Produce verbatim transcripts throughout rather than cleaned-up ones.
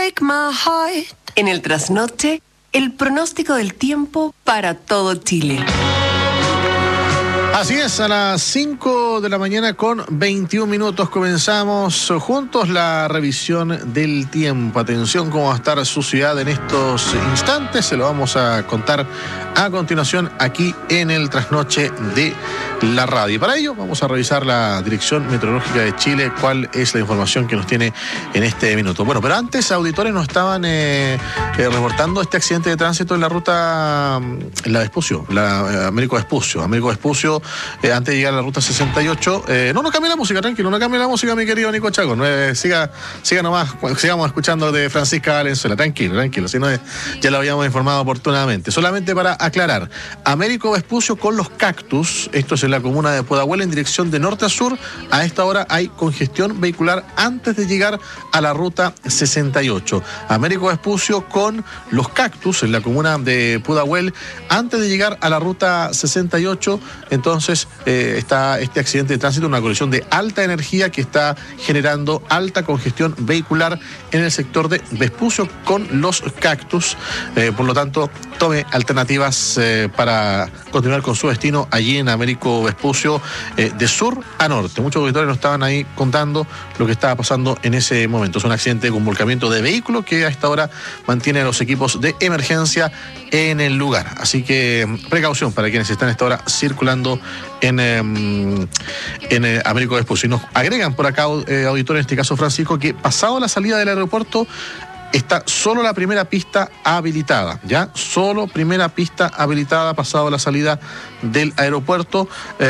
break my heart. En el trasnoche, el pronóstico del tiempo para todo Chile. Así es, a las cinco de la mañana con veintiún minutos comenzamos juntos la revisión del tiempo. Atención cómo va a estar su ciudad en estos instantes, se lo vamos a contar a continuación aquí en el trasnoche de la radio. Y para ello vamos a revisar la Dirección Meteorológica de Chile, cuál es la información que nos tiene en este minuto. Bueno, pero antes, auditores nos estaban eh, eh, reportando este accidente de tránsito en la ruta, en la Vespucio, la eh, Américo Vespucio. Américo Vespucio, eh, antes de llegar a la ruta sesenta y ocho. Eh, no, no cambie la música, tranquilo, no cambie la música, mi querido Nico Chaco. No, eh, siga, siga nomás, sigamos escuchando de Francisca Valenzuela, tranquilo, tranquilo. Si no, eh, ya lo habíamos informado oportunamente. Solamente para aclarar, Américo Vespucio con los cactus, esto es en la comuna de Pudahuel en dirección de norte a sur. A esta hora hay congestión vehicular antes de llegar a la ruta sesenta y ocho. Américo Vespucio con los cactus en la comuna de Pudahuel antes de llegar a la ruta sesenta y ocho. Entonces eh, está este accidente de tránsito, una colisión de alta energía que está generando alta congestión vehicular en el sector de Vespucio con los cactus. Eh, por lo tanto, tome alternativas eh, para continuar con su destino allí en Américo Vespucio, eh, de sur a norte. Muchos auditores nos estaban ahí contando lo que estaba pasando en ese momento. Es un accidente con volcamiento de vehículo que a esta hora mantiene a los equipos de emergencia en el lugar. Así que precaución para quienes están a esta hora circulando en, eh, en eh, Américo Vespucio. Y nos agregan por acá, eh, auditor, en este caso Francisco, que pasado la salida del aeropuerto está solo la primera pista habilitada, ¿ya? Solo primera pista habilitada pasado la salida del aeropuerto.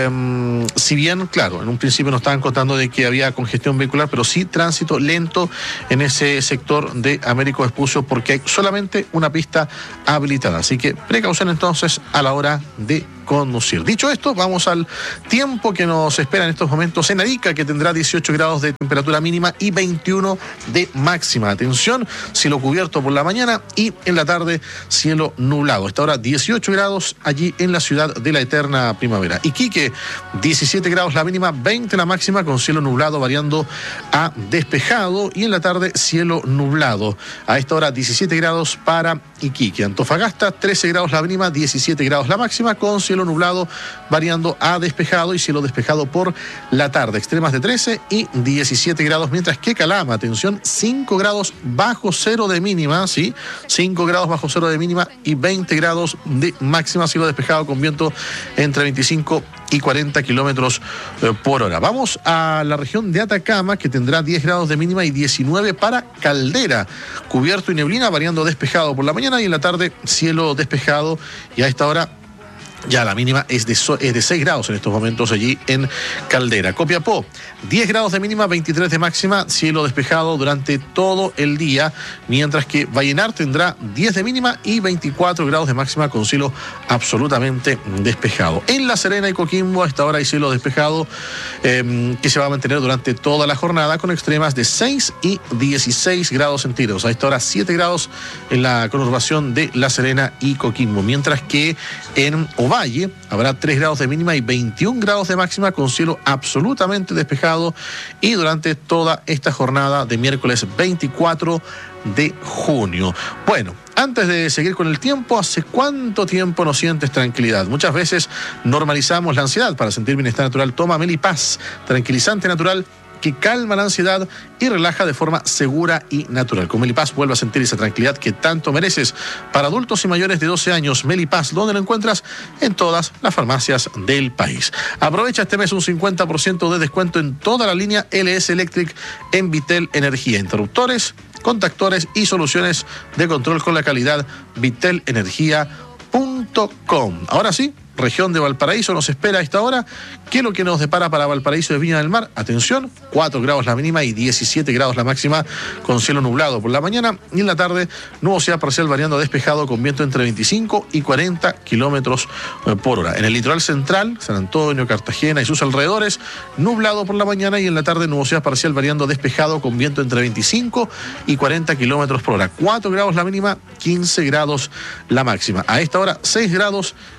Eh, si bien, claro, en un principio nos estaban contando de que había congestión vehicular, pero sí tránsito lento en ese sector de Américo Vespucio porque hay solamente una pista habilitada. Así que precaución entonces a la hora de conducir. Dicho esto, vamos al tiempo que nos espera en estos momentos en Arica, que tendrá dieciocho grados de temperatura mínima y veintiuno de máxima. Atención, cielo cubierto por la mañana y en la tarde cielo nublado. A esta hora dieciocho grados allí en la ciudad de la eterna primavera. Iquique, diecisiete grados la mínima, veinte la máxima, con cielo nublado variando a despejado, y en la tarde cielo nublado. A esta hora diecisiete grados para Iquique. Antofagasta, trece grados la mínima, diecisiete grados la máxima, con cielo nublado variando a despejado y cielo despejado por la tarde. Extremas de trece y diecisiete grados, mientras que Calama, atención, cinco grados bajo cero de mínima, ¿sí? cinco grados bajo cero de mínima y veinte grados de máxima, cielo despejado con viento entre veinticinco y cuarenta kilómetros por hora. Vamos a la región de Atacama, que tendrá diez grados de mínima y diecinueve para Caldera. Cubierto y neblina, variando despejado por la mañana y en la tarde cielo despejado, y a esta hora ya la mínima es de, so, es de seis grados en estos momentos allí en Caldera. Copiapó, diez grados de mínima, veintitrés de máxima, cielo despejado durante todo el día, mientras que Vallenar tendrá diez de mínima y veinticuatro grados de máxima con cielo absolutamente despejado. En La Serena y Coquimbo a esta hora hay cielo despejado eh, que se va a mantener durante toda la jornada con extremas de seis y dieciséis grados centígrados. A esta hora siete grados en la conurbación de La Serena y Coquimbo, mientras que en Ovalle habrá tres grados de mínima y veintiún grados de máxima con cielo absolutamente despejado, y durante toda esta jornada de miércoles veinticuatro de junio. Bueno, antes de seguir con el tiempo, ¿hace cuánto tiempo no sientes tranquilidad? Muchas veces normalizamos la ansiedad. Para sentir bienestar natural, toma Melipaz, tranquilizante natural que calma la ansiedad y relaja de forma segura y natural. Con Melipaz vuelve a sentir esa tranquilidad que tanto mereces. Para adultos y mayores de doce años, Melipaz, ¿dónde lo encuentras? En todas las farmacias del país. Aprovecha este mes un cincuenta por ciento de descuento en toda la línea L S Electric en Vitel Energía. Interruptores, contactores y soluciones de control con la calidad vitel energía punto com. Ahora sí, región de Valparaíso nos espera a esta hora. ¿Qué es lo que nos depara para Valparaíso de Viña del Mar? Atención, cuatro grados la mínima y diecisiete grados la máxima, con cielo nublado por la mañana, y en la tarde nubosidad parcial variando a despejado con viento entre veinticinco y cuarenta kilómetros por hora. En el litoral central, San Antonio, Cartagena y sus alrededores, nublado por la mañana y en la tarde nubosidad parcial variando a despejado con viento entre veinticinco y cuarenta kilómetros por hora. cuatro grados la mínima, quince grados la máxima. A esta hora, seis grados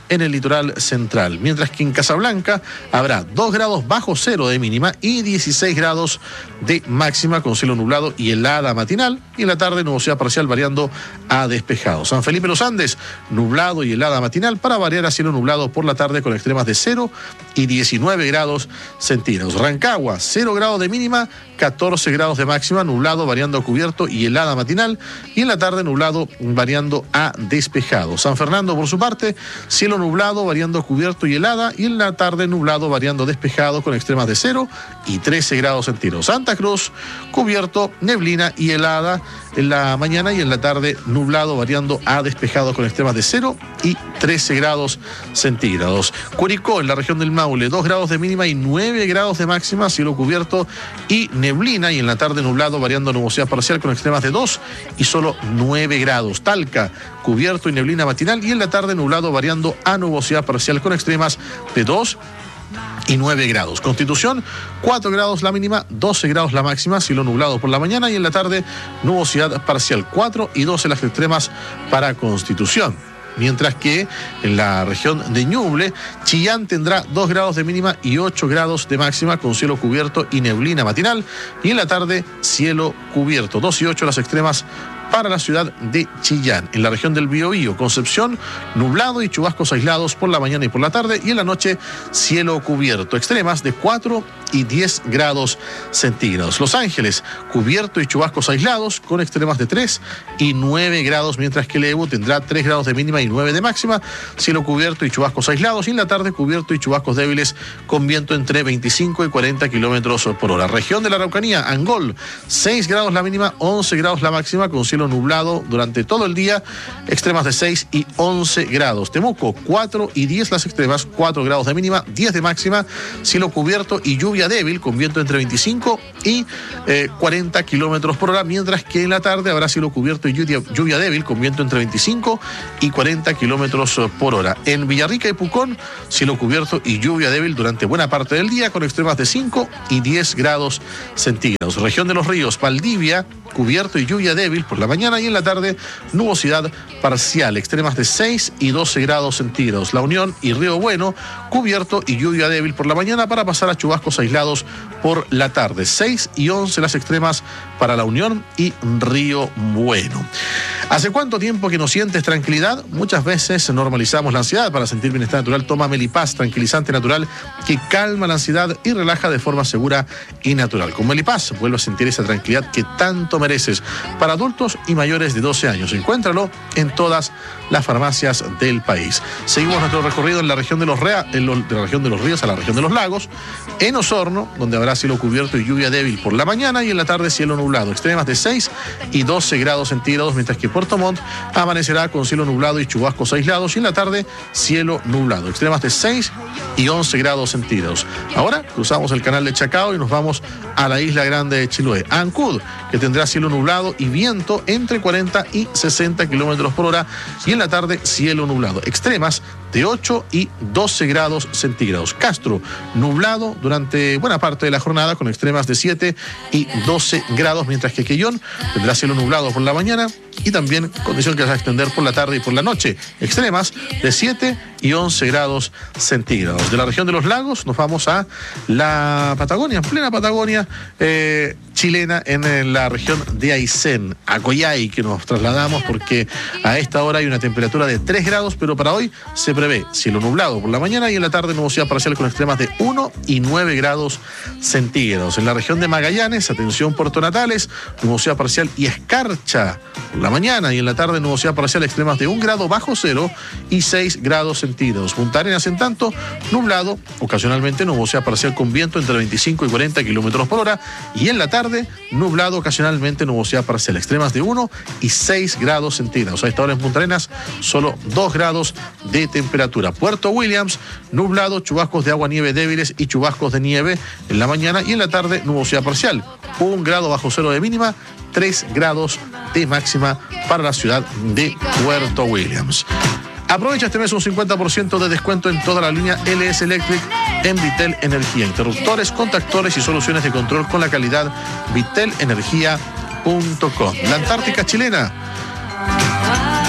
en el litoral central. Mientras que en Casablanca habrá dos grados bajo cero de mínima y dieciséis grados de máxima con cielo nublado y helada matinal. Y en la tarde nubosidad parcial variando a despejado. San Felipe Los Andes, nublado y helada matinal para variar a cielo nublado por la tarde con extremas de cero y diecinueve grados centígrados. Rancagua, cero grados de mínima, catorce grados de máxima, nublado variando a cubierto y helada matinal. Y en la tarde nublado variando a despejado. San Fernando, por su parte, cielo nublado variando a cubierto y helada. Y en la tarde nublado variando a despejado con extremas de cero y trece grados centígrados. Santa Cruz, cubierto, neblina y helada en la mañana y en la tarde nublado variando a despejado con extremas de cero y trece grados centígrados. Curicó, en la región del Maule, dos grados de mínima y nueve grados de máxima, cielo cubierto y neblina, y en la tarde nublado variando a nubosidad parcial con extremas de dos y solo nueve grados. Talca, cubierto y neblina matinal, y en la tarde nublado variando a nubosidad parcial con extremas de dos y nueve grados. Constitución, cuatro grados la mínima, doce grados la máxima, cielo nublado por la mañana, y en la tarde nubosidad parcial, cuatro y doce las extremas para Constitución. Mientras que en la región de Ñuble, Chillán tendrá dos grados de mínima y ocho grados de máxima con cielo cubierto y neblina matinal, y en la tarde cielo cubierto, dos y ocho las extremas para la ciudad de Chillán. En la región del Biobío, Concepción, nublado y chubascos aislados por la mañana y por la tarde, y en la noche cielo cubierto, extremas de cuatro y diez grados centígrados. Los Ángeles, cubierto y chubascos aislados con extremas de tres y nueve grados, mientras que Lebu tendrá tres grados de mínima y nueve de máxima, cielo cubierto y chubascos aislados, y en la tarde cubierto y chubascos débiles con viento entre veinticinco y cuarenta kilómetros por hora. Región de la Araucanía, Angol, seis grados la mínima, once grados la máxima con cielo nublado durante todo el día, extremas de seis y once grados. Temuco, cuatro y diez las extremas, cuatro grados de mínima, diez de máxima, cielo cubierto y lluvia débil con viento entre veinticinco y cuarenta kilómetros por hora, mientras que en la tarde habrá cielo cubierto y lluvia, lluvia débil con viento entre veinticinco y cuarenta kilómetros por hora. En Villarrica y Pucón, cielo cubierto y lluvia débil durante buena parte del día con extremas de cinco y diez grados centígrados. Región de los Ríos, Valdivia, cubierto y lluvia débil por la mañana, y en la tarde nubosidad parcial, extremas de seis y doce grados centígrados. La Unión y Río Bueno, cubierto y lluvia débil por la mañana para pasar a chubascos aislados por la tarde, seis y once las extremas para La Unión y Río Bueno. ¿Hace cuánto tiempo que no sientes tranquilidad? Muchas veces normalizamos la ansiedad. Para sentir bienestar natural, toma Melipaz, tranquilizante natural que calma la ansiedad y relaja de forma segura y natural. Con Melipaz vuelve a sentir esa tranquilidad que tanto mereces. Para adultos y mayores de doce años, encuéntralo en todas las farmacias del país. Seguimos nuestro recorrido en la región de los, Rea, en lo, de la región de los ríos a la región de los lagos. En Osorno, donde habrá cielo cubierto y lluvia débil por la mañana, y en la tarde cielo nublado, extremas de seis y doce grados centígrados, mientras que Puerto Montt amanecerá con cielo nublado y chubascos aislados, y en la tarde cielo nublado, extremas de seis y once grados centígrados. Ahora cruzamos el canal de Chacao y nos vamos a la isla grande de Chiloé, a Ancud, que tendrá cielo nublado y viento entre cuarenta y sesenta kilómetros por hora, y en la tarde cielo nublado, extremas de ocho y doce grados centígrados. Castro, nublado durante buena parte de la jornada con extremas de siete y doce grados, mientras que Quellón tendrá cielo nublado por la mañana y también condición que se va a extender por la tarde y por la noche, extremas de siete y once grados centígrados. De la región de los lagos nos vamos a la Patagonia, en plena Patagonia eh, chilena, en, en la región de Aysén, a Coyhai, que nos trasladamos porque a esta hora hay una temperatura de tres grados, pero para hoy se prevé cielo nublado por la mañana y en la tarde nubosidad parcial con extremas de uno y nueve grados centígrados. En la región de Magallanes, atención Puerto Natales, nubosidad parcial y escarcha por la mañana, y en la tarde nubosidad parcial, extremas de un grado bajo cero y seis grados centígrados. Punta Arenas, en tanto, nublado, ocasionalmente nubosidad parcial con viento entre veinticinco y cuarenta kilómetros por hora, y en la tarde nublado, ocasionalmente nubosidad parcial, extremas de uno y seis grados centígrados. A esta hora en Punta Arenas solo dos grados de temperatura. Puerto Williams, nublado, chubascos de agua nieve débiles y chubascos de nieve en la mañana, y en la tarde nubosidad parcial, un grado bajo cero de mínima, tres grados de máxima para la ciudad de Puerto Williams. Aprovecha este mes un cincuenta por ciento de descuento en toda la línea L S Electric en Vitel Energía. Interruptores, contactores y soluciones de control con la calidad vitel energía punto com. La Antártica chilena,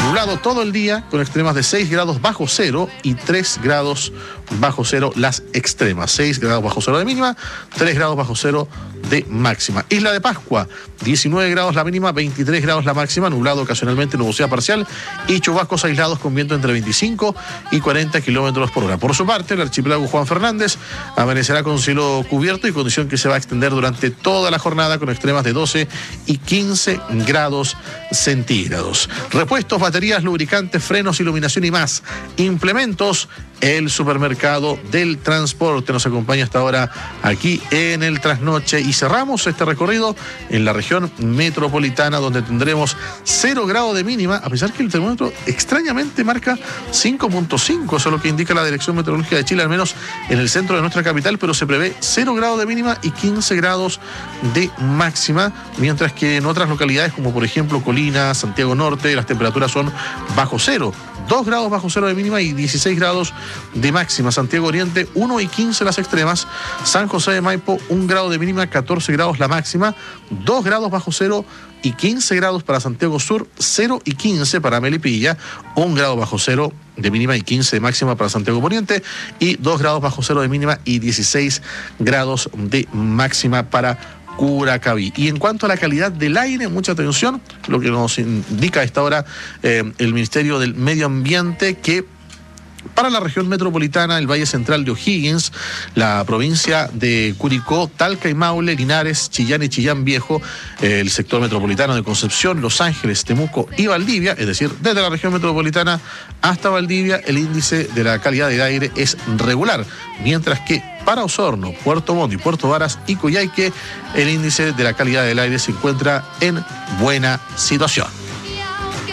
Nublado todo el día con extremas de seis grados bajo cero y tres grados bajo cero las extremas. seis grados bajo cero de mínima, tres grados bajo cero de máxima. Isla de Pascua, diecinueve grados la mínima, veintitrés grados la máxima, nublado ocasionalmente, nubosidad parcial y chubascos aislados con viento entre veinticinco y cuarenta kilómetros por hora. Por su parte, el archipiélago Juan Fernández amanecerá con cielo cubierto y condición que se va a extender durante toda la jornada con extremas de doce y quince grados centígrados. Repuestos, baterías, lubricantes, frenos, iluminación y más. Implementos, el supermercado del transporte. Nos acompaña hasta ahora aquí en el Trasnoche y cerramos este recorrido en la región metropolitana, donde tendremos cero grado de mínima, a pesar que el termómetro extrañamente marca cinco punto cinco, eso es lo que indica la Dirección Meteorológica de Chile, al menos en el centro de nuestra capital, pero se prevé cero grado de mínima y quince grados de máxima, mientras que en otras localidades, como por ejemplo Colina, Santiago Norte, las temperaturas son bajo cero. dos grados bajo cero de mínima y dieciséis grados de máxima. Santiago Oriente, uno y quince las extremas. San José de Maipo, un grado de mínima, catorce grados la máxima. dos grados bajo cero y quince grados para Santiago Sur, cero y quince para Melipilla. un grado bajo cero de mínima y quince de máxima para Santiago Poniente. Y dos grados bajo cero de mínima y dieciséis grados de máxima para Curacaví. Y en cuanto a la calidad del aire, mucha atención, lo que nos indica a esta hora eh, el Ministerio del Medio Ambiente, que para la región metropolitana, el Valle Central de O'Higgins, la provincia de Curicó, Talca y Maule, Linares, Chillán y Chillán Viejo, eh, el sector metropolitano de Concepción, Los Ángeles, Temuco y Valdivia, es decir, desde la región metropolitana hasta Valdivia, el índice de la calidad del aire es regular, mientras que para Osorno, Puerto Montt y Puerto Varas y Coyhaique, el índice de la calidad del aire se encuentra en buena situación.